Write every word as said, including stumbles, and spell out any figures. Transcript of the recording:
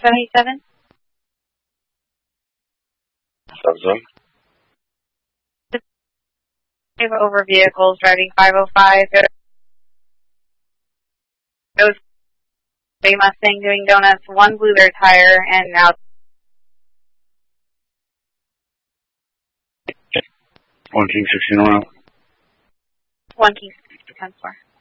seventy-seven. Subzone. Over vehicles driving five oh five. Those Bay Mustang doing donuts, one blew their tire, and now One King sixteen oil. one King ten four.